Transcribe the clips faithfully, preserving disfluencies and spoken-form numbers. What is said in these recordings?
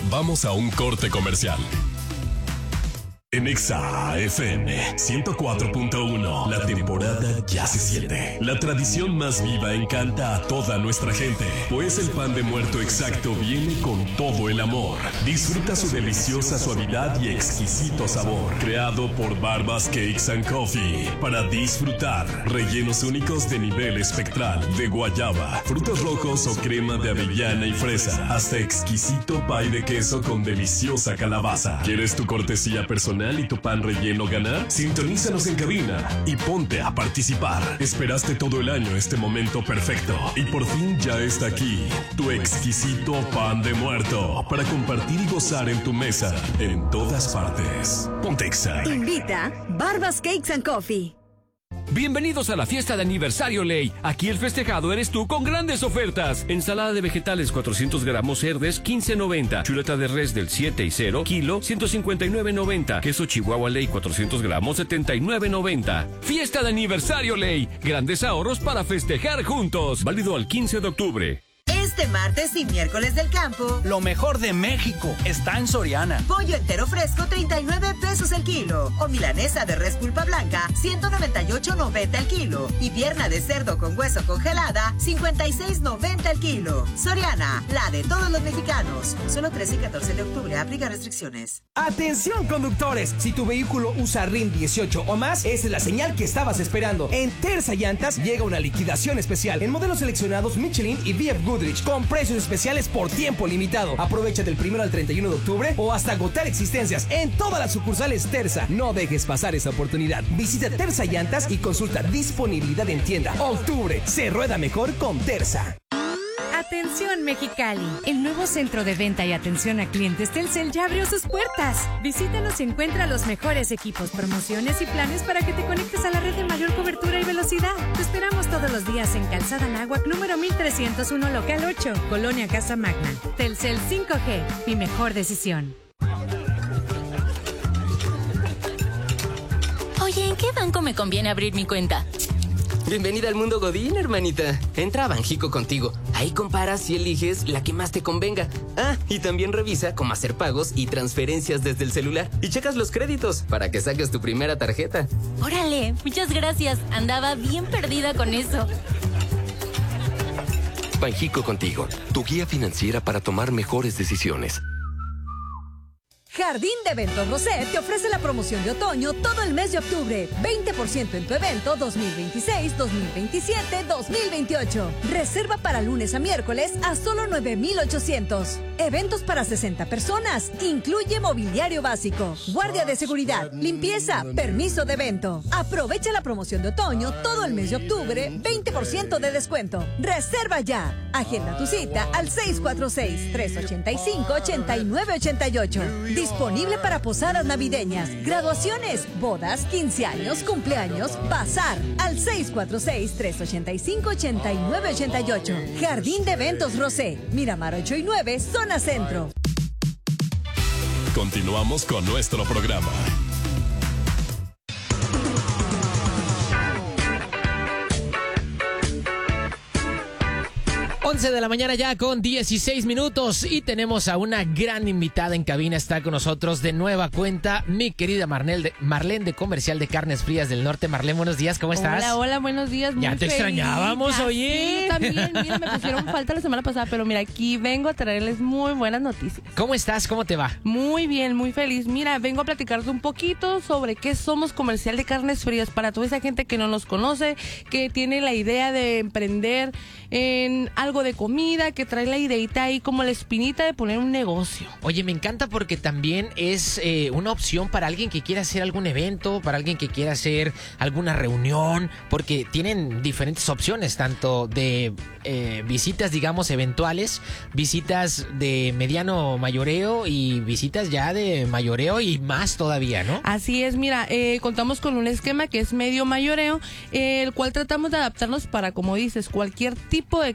Vamos a un corte comercial. En Exa F M ciento cuatro punto uno, la temporada ya se siente. La tradición más viva encanta a toda nuestra gente, pues el pan de muerto exacto viene con todo el amor. Disfruta su deliciosa suavidad y exquisito sabor, creado por Barbas Cakes and Coffee, para disfrutar. Rellenos únicos de nivel espectral, de guayaba, frutos rojos o crema de avellana y fresa, hasta exquisito pie de queso con deliciosa calabaza. ¿Quieres tu cortesía personal y tu pan relleno ganar? Sintonízanos en cabina y ponte a participar. Esperaste todo el año este momento perfecto y por fin ya está aquí tu exquisito pan de muerto para compartir y gozar en tu mesa en todas partes. Ponte Exa. Invita Barbas Cakes and Coffee. Bienvenidos a la fiesta de aniversario Ley. Aquí el festejado eres tú con grandes ofertas. Ensalada de vegetales cuatrocientos gramos Herdes quince noventa. Chuleta de res del siete y cero kilo ciento cincuenta y nueve noventa. Queso Chihuahua Ley cuatrocientos gramos setenta y nueve noventa. Fiesta de aniversario Ley. Grandes ahorros para festejar juntos. Válido al quince de octubre. Este martes y miércoles del campo, lo mejor de México está en Soriana. Pollo entero fresco, treinta y nueve pesos el kilo. O milanesa de res pulpa blanca, ciento noventa y ocho noventa el kilo. Y pierna de cerdo con hueso congelada, cincuenta y seis noventa el kilo. Soriana, la de todos los mexicanos. Solo trece y catorce de octubre, aplica restricciones. Atención conductores, si tu vehículo usa R I N dieciocho o más, esa es la señal que estabas esperando. En Terza Llantas llega una liquidación especial en modelos seleccionados Michelin y B F Goodrich, con precios especiales por tiempo limitado. Aprovecha del primero al treinta y uno de octubre o hasta agotar existencias en todas las sucursales Terza. No dejes pasar esa oportunidad. Visita Terza Llantas y consulta disponibilidad en tienda. Octubre se rueda mejor con Terza. Atención Mexicali, el nuevo centro de venta y atención a clientes Telcel ya abrió sus puertas. Visítanos y encuentra los mejores equipos, promociones y planes para que te conectes a la red de mayor cobertura y velocidad. Te esperamos todos los días en Calzada Anáhuac número mil trescientos uno, local ocho, Colonia Casa Magna. Telcel cinco G, mi mejor decisión. Oye, ¿en qué banco me conviene abrir mi cuenta? Bienvenida al mundo Godín, hermanita. Entra a Banjico Contigo. Ahí comparas y eliges la que más te convenga. Ah, y también revisa cómo hacer pagos y transferencias desde el celular. Y checas los créditos para que saques tu primera tarjeta. Órale, muchas gracias. Andaba bien perdida con eso. Banjico Contigo, tu guía financiera para tomar mejores decisiones. Jardín de Eventos Rosé te ofrece la promoción de otoño todo el mes de octubre. veinte por ciento en tu evento dos mil veintiséis, dos mil veintisiete, dos mil veintiocho. Reserva para lunes a miércoles a solo nueve mil ochocientos. Eventos para sesenta personas. Incluye mobiliario básico, guardia de seguridad, limpieza, permiso de evento. Aprovecha la promoción de otoño todo el mes de octubre. veinte por ciento de descuento. Reserva ya. Agenda tu cita al seis cuatro seis, tres ocho cinco, ocho nueve ocho ocho. Disponible para posadas navideñas, graduaciones, bodas, quince años, cumpleaños, bazar. Al seis cuatro seis, tres ocho cinco, ocho nueve ocho ocho. Jardín de Eventos Rosé, Miramar ocho y nueve, zona centro. Continuamos con nuestro programa. once de la mañana ya con dieciséis minutos y tenemos a una gran invitada en cabina. Está con nosotros de nueva cuenta mi querida Marlene de, Marlene de Comercial de Carnes Frías del Norte. Marlene, buenos días, ¿cómo estás? Hola, hola, buenos días. Ya muy te feliz. extrañábamos, Ya oye. Sí, también, mira, me pusieron falta la semana pasada, pero mira, aquí vengo a traerles muy buenas noticias. ¿Cómo estás? ¿Cómo te va? Muy bien, muy feliz. Mira, vengo a platicarte un poquito sobre qué somos Comercial de Carnes Frías para toda esa gente que no nos conoce, que tiene la idea de emprender en algo de comida, que trae la ideita ahí como la espinita de poner un negocio. Oye, me encanta porque también es eh, una opción para alguien que quiera hacer algún evento, para alguien que quiera hacer alguna reunión, porque tienen diferentes opciones, tanto de eh, visitas, digamos, eventuales, visitas de mediano mayoreo y visitas ya de mayoreo y más todavía, ¿no? Así es, mira, eh, contamos con un esquema que es medio mayoreo, eh, el cual tratamos de adaptarnos para, como dices, cualquier tipo de cliente. Así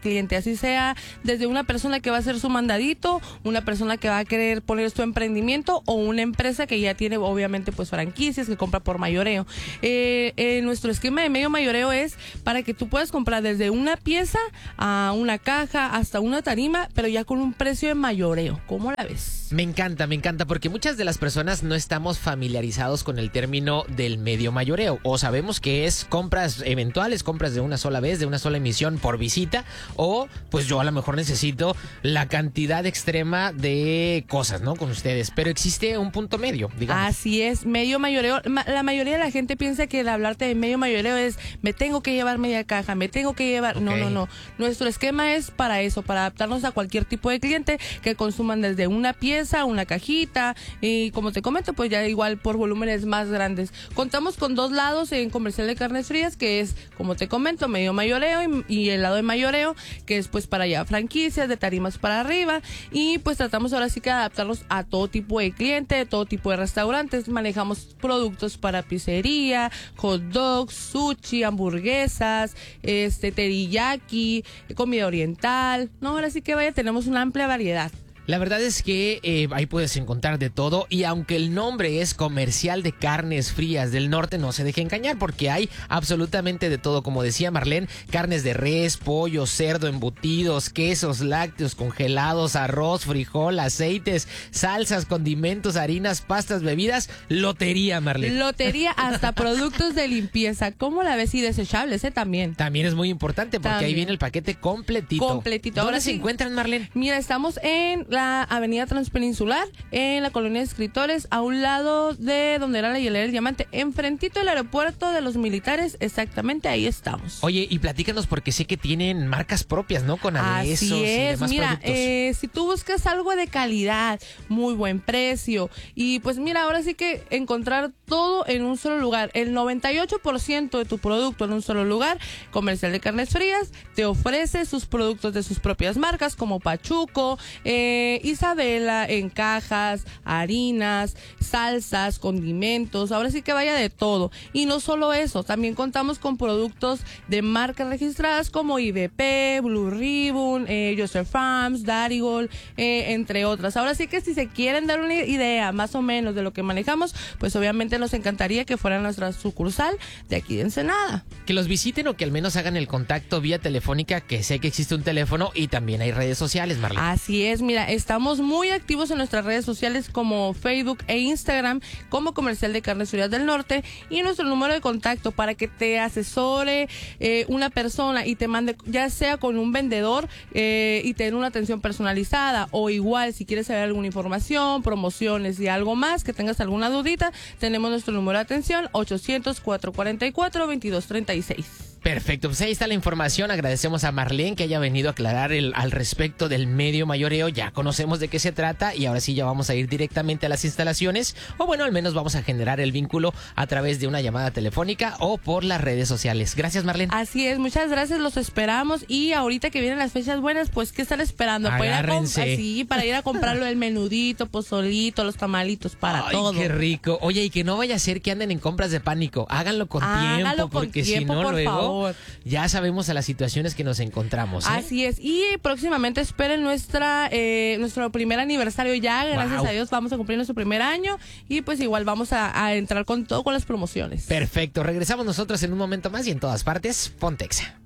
así sea desde una persona que va a hacer su mandadito, una persona que va a querer poner su emprendimiento o una empresa que ya tiene obviamente pues franquicias que compra por mayoreo. Eh, eh, nuestro esquema de medio mayoreo es para que tú puedas comprar desde una pieza a una caja hasta una tarima, pero ya con un precio de mayoreo. ¿Cómo la ves? Me encanta, me encanta, porque muchas de las personas no estamos familiarizados con el término del medio mayoreo, o sabemos que es compras eventuales, compras de una sola vez, de una sola emisión por visita, o pues yo a lo mejor necesito la cantidad extrema de cosas, ¿no? Con ustedes, pero existe un punto medio, digamos. Así es, medio mayoreo. La mayoría de la gente piensa que el hablarte de medio mayoreo es me tengo que llevar media caja, me tengo que llevar... Okay. No, no, no. Nuestro esquema es para eso, para adaptarnos a cualquier tipo de cliente que consuman desde una pieza, una cajita, y como te comento, pues ya igual por volúmenes más grandes. Contamos con dos lados en Comercial de Carnes Frías, que es, como te comento, medio mayoreo y, y el lado de mayoreo, que es pues para allá franquicias, de tarimas para arriba, y pues tratamos ahora sí que adaptarnos a todo tipo de cliente, de todo tipo de restaurantes. Manejamos productos para pizzería, hot dogs, sushi, hamburguesas, este teriyaki, comida oriental. No, ahora sí que vaya, tenemos una amplia variedad. La verdad es que eh, ahí puedes encontrar de todo, y aunque el nombre es Comercial de Carnes Frías del Norte, no se deje engañar porque hay absolutamente de todo. Como decía Marlene, carnes de res, pollo, cerdo, embutidos, quesos, lácteos, congelados, arroz, frijol, aceites, salsas, condimentos, harinas, pastas, bebidas, lotería, Marlene. Lotería, hasta productos de limpieza. ¿Cómo la ves? Y desechables, ¿eh? También. También es muy importante porque También. ahí viene el paquete completito. Completito. ¿Dónde Ahora se sí. encuentran, Marlene? Mira, estamos en la Avenida Transpeninsular, en la colonia de Escritores, a un lado de donde era la hielera del Diamante, enfrentito del aeropuerto de los militares, exactamente ahí estamos. Oye, y platícanos porque sé que tienen marcas propias, ¿no? Con aderezos Así es, y demás mira, productos. Eh, si tú buscas algo de calidad, muy buen precio, y pues mira, ahora sí que encontrar todo en un solo lugar, el noventa y ocho por ciento de tu producto en un solo lugar. Comercial de Carnes Frías te ofrece sus productos de sus propias marcas, como Pachuco, eh, Isabela, en cajas, harinas, salsas, condimentos, ahora sí que vaya de todo. Y no solo eso, también contamos con productos de marcas registradas como I B P, Blue Ribbon, eh, Joseph Farms, Darigold, eh, entre otras. Ahora sí que si se quieren dar una idea más o menos de lo que manejamos, pues obviamente nos encantaría que fuera nuestra sucursal de aquí de Ensenada. Que los visiten o que al menos hagan el contacto vía telefónica, que sé que existe un teléfono y también hay redes sociales, Marlene. Así es, mira, estamos muy activos en nuestras redes sociales como Facebook e Instagram como Comercial de Carnes Frías del Norte, y nuestro número de contacto para que te asesore eh, una persona y te mande, ya sea con un vendedor eh, y te den una atención personalizada, o igual si quieres saber alguna información, promociones y algo más, que tengas alguna dudita, tenemos nuestro número de atención ochocientos, cuatrocientos cuarenta y cuatro, veintidós treinta y seis. Perfecto, pues ahí está la información. Agradecemos a Marlene que haya venido a aclarar el, al respecto del medio mayoreo. Ya conocemos de qué se trata y ahora sí ya vamos a ir directamente a las instalaciones, o bueno, al menos vamos a generar el vínculo a través de una llamada telefónica o por las redes sociales. Gracias, Marlene. Así es, muchas gracias, los esperamos, y ahorita que vienen las fechas buenas, pues ¿qué están esperando? Para ir, a así, para ir a comprarlo, el menudito, pozolito, los tamalitos, para Ay, todo. Qué rico. Oye, y que no vaya a ser que anden en compras de pánico. Háganlo con Háganlo tiempo, con porque tiempo, si no por luego favor. ya sabemos a las situaciones que nos encontramos, ¿eh? Así es, y próximamente esperen nuestra eh, nuestro primer aniversario ya, gracias Wow. a Dios vamos a cumplir nuestro primer año, y pues igual vamos a, a entrar con todo, con las promociones. Perfecto, regresamos nosotros en un momento más y en todas partes, Pontexa.